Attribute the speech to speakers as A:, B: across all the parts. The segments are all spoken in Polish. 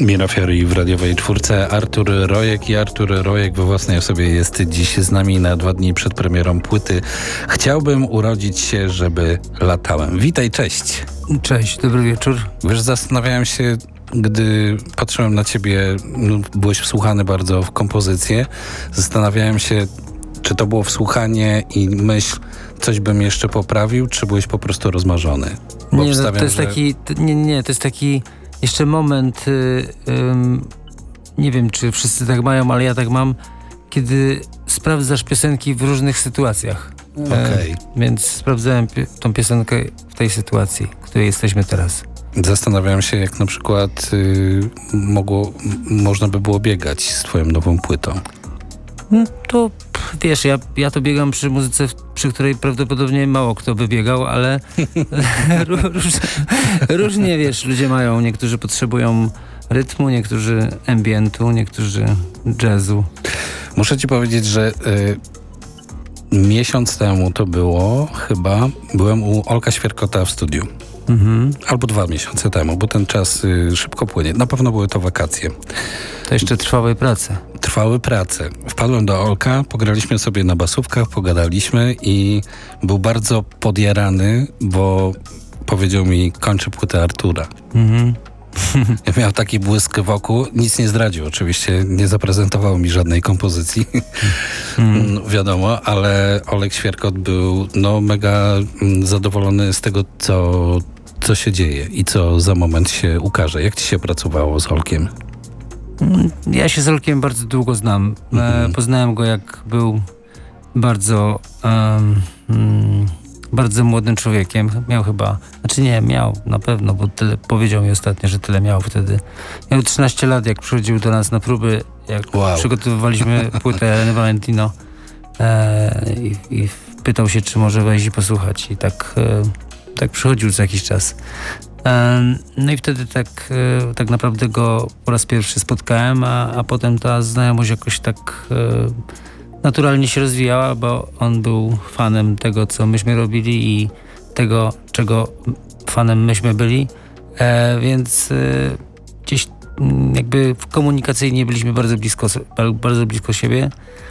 A: Mira Fiori w radiowej czwórce. Artur Rojek i Artur Rojek we własnej osobie jest dziś z nami na 2 dni przed premierą płyty. Chciałbym urodzić się, żeby latałem. Witaj, cześć.
B: Cześć, dobry wieczór.
A: Wiesz, zastanawiałem się, gdy patrzyłem na ciebie, byłeś wsłuchany bardzo w kompozycję. Zastanawiałem się, czy to było wsłuchanie i myśl, coś bym jeszcze poprawił, czy byłeś po prostu rozmarzony? Bo
B: Nie, to jest taki, to jest taki jeszcze moment, nie wiem, czy wszyscy tak mają, ale ja tak mam, kiedy sprawdzasz piosenki w różnych sytuacjach.
A: Okej.
B: Więc sprawdzałem tą piosenkę w tej sytuacji, w której jesteśmy teraz.
A: Zastanawiam się, jak na przykład można by było biegać z twoją nową płytą.
B: To wiesz, ja to biegam przy muzyce, przy której prawdopodobnie mało kto by biegał, ale różnie, wiesz, ludzie mają. Niektórzy potrzebują rytmu, niektórzy ambientu, niektórzy jazzu.
A: Muszę ci powiedzieć, że miesiąc temu to było chyba, byłem u Olka Świerkota w studiu. Albo 2 miesiące temu, bo ten czas szybko płynie. Na pewno były to wakacje.
B: To jeszcze trwały prace.
A: Trwały prace. Wpadłem do Olka, pograliśmy sobie na basówkach, pogadaliśmy i był bardzo podjarany, bo powiedział mi, kończę płytę Artura. Miał taki błysk wokół, nic nie zdradził oczywiście, nie zaprezentował mi żadnej kompozycji, wiadomo, ale Olek Świerkot był mega zadowolony z tego, co się dzieje i co za moment się ukaże. Jak ci się pracowało z Olkiem?
B: Ja się z Olkiem bardzo długo znam. Poznałem go, jak był bardzo bardzo młodym człowiekiem. Miał na pewno, bo powiedział mi ostatnio, że tyle miał wtedy. Miał 13 lat, jak przychodził do nas na próby, jak przygotowywaliśmy płytę Eleny Valentino i pytał się, czy może wejść i posłuchać. I tak przychodził co jakiś czas. No i wtedy tak naprawdę go po raz pierwszy spotkałem, a potem ta znajomość jakoś tak naturalnie się rozwijała, bo on był fanem tego, co myśmy robili i tego, czego fanem myśmy byli, więc gdzieś jakby komunikacyjnie byliśmy bardzo blisko siebie,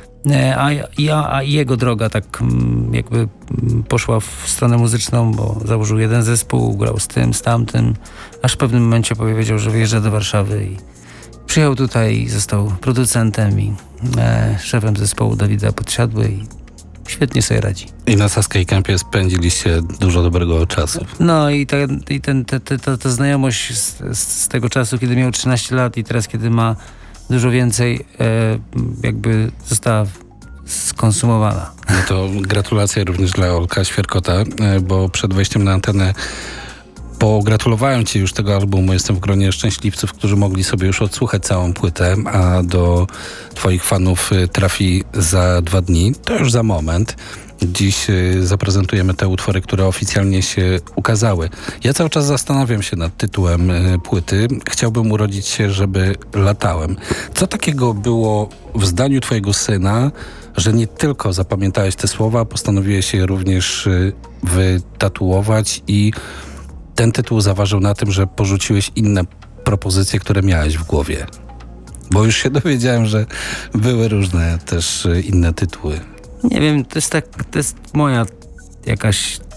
B: a jego droga tak jakby poszła w stronę muzyczną, bo założył jeden zespół, grał z tym, z tamtym, aż w pewnym momencie powiedział, że wyjeżdża do Warszawy i przyjechał tutaj i został producentem i szefem zespołu Dawida Podsiadły i świetnie sobie radzi. I
A: na Saskiej Campie spędziliście dużo dobrego czasu.
B: No i ta znajomość z tego czasu, kiedy miał 13 lat i teraz, kiedy ma dużo więcej, jakby została skonsumowana.
A: No to gratulacje również dla Olka Świerkota, bo przed wejściem na antenę pogratulowałem ci już tego albumu. Jestem w gronie szczęśliwców, którzy mogli sobie już odsłuchać całą płytę, a do twoich fanów trafi za 2 dni. To już za moment. Dziś zaprezentujemy te utwory, które oficjalnie się ukazały. Ja cały czas zastanawiam się nad tytułem płyty. Chciałbym urodzić się, żeby latałem. Co takiego było w zdaniu twojego syna, że nie tylko zapamiętałeś te słowa, postanowiłeś je również wytatuować i ten tytuł zaważył na tym, że porzuciłeś inne propozycje, które miałeś w głowie? Bo już się dowiedziałem, że były różne też inne tytuły.
B: Nie wiem, to jest moja jakaś